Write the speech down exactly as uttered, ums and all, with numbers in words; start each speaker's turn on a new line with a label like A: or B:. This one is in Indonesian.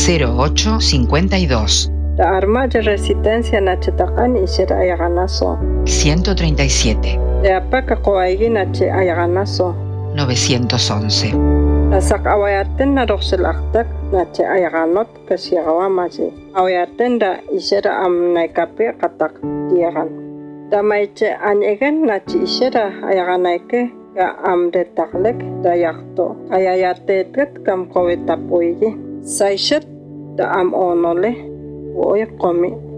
A: cero ocho cincuenta y dos.
B: Da arma de resistencia nachetakan isera ayaganaso.
A: ciento treinta y siete.
B: De apaka koaigi nache ayaganaso.
A: novecientos once.
B: Nasak awayaten na roxelaktak nache ayaganot kasiagawamaji. Awayaten da isera am naikape katak diagan. Da maiche anyegen nache isera ayaganaike ka am detaklek da yakto. Ayayatetet kam kowetapoigi. Saishet da am onole woy qomi.